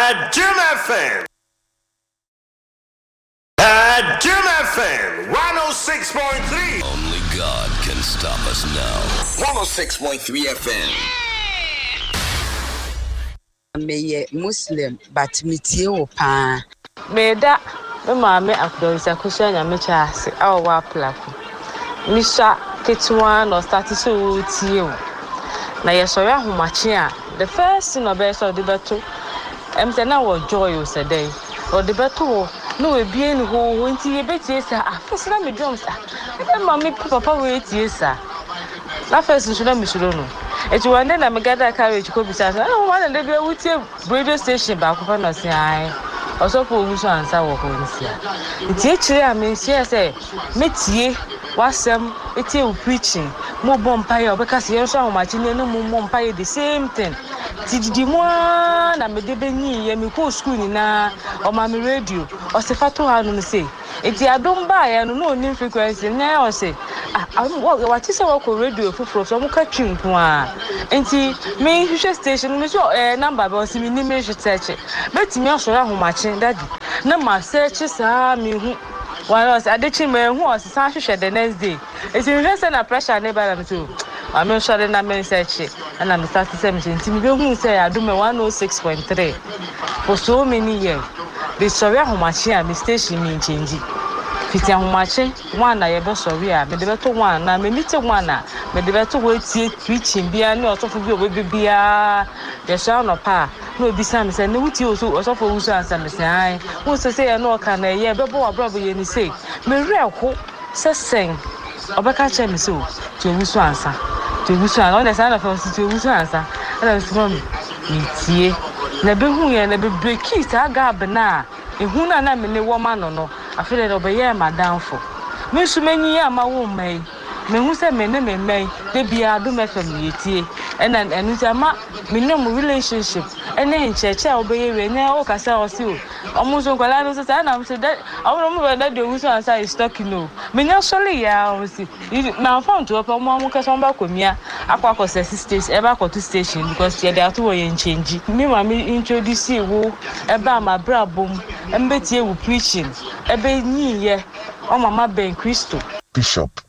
Jim FM. Jim FM 106.3. Only God can stop us now. 106.3 FM. Me Muslim, but me tio pa. Me da me maame akdonsa kusha nya me chaase a wa plaku. Mi sha ketwa no start so tio. Na ye so ya homache a the first thing obe so de beto. Em say na wo joy o say dey. O de beto no we bie ni ho nti ye betie sa afese na me drums a. E ma me papa we tie sa. Na first so na me suro no. Eti one day na me gather carriage ko bisa sa no one day we tie radio station ba ko fa no say ai. Oso po wu so ansa wo ko nsia. Nti e kire a me nsia say metie wasem etie u preaching mo bompa ye obeka se ye so ahomachi ne no mo bompa ye the same thing. Tididi mo na me de benyi ye me ko school ni na o ma me radio o se fato ha no say eti adom ba ye no no ni frequency na o say what is our radio fufuro so mo ka twinko a enti me hwehwe station me so number ba o se me ni me hwete eche betimi osoro ahomachi daddy na ma search sa me hu was adechi me hu o se san hwehwe the next day eti me say na pressure ne ba na so I'm sure na me search and I'm start to say me enti me hu say adom 106.3 for so many years the sorry ahomachi a me station me change fiti ahomachi one na ye be sorry a me de beto one na me meet one na me de beto we tie preaching bia na osofo bi obi bia ye sha no pa na obi sam say na wuti oso osofo wusu ansa me say ai wo say ye no ka na ye be bo abrobo ye ni say me reko se sen obeka che me so to wusu ansa to wusu an on the side of us to wusu ansa and so me tie na be hu ye na be break it aga na ehu na me ne wo ma no afele do be ye madamfo me su manyi ya ma wo mai me hu se me ne me mai de bia do me fam yetie and enu ti ama me ne mu relationship ene ncheche obeye we ne o kasa o si o mu so kwala no so na am say that awon mu be that de wusu ansa is stuck no me nya sole ya o si na phone to opa mu kasa on ba komia akwa station e ba to station because ye dey ato wo ye change me ma me introduce wo e ba ma brabom embetie wo preaching ebe nyi ye o mama ben Christo Bishop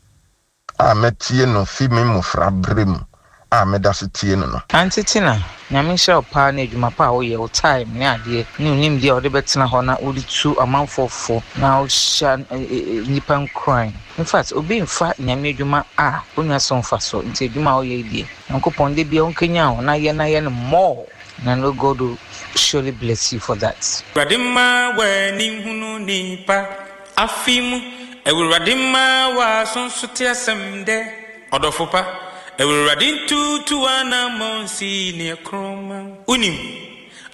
ametie no fi me mufra brem amedasetie no antitina nyame hye pa na adwuma pa wo ye o time ne ade ne unim dia o de betena ho na odi tu amanfofo na o sha nipan crime in fact obi mfa nyame adwuma a onwa so mfa so nti adwuma wo ye die nkopon de bia onkenya ho na ye no more na no God will surely bless you for that. Radima we ni hunu nipa afimu ewuradima wa sonsote asemde odofopa ewuradin tutu ana monsi ne kroma unim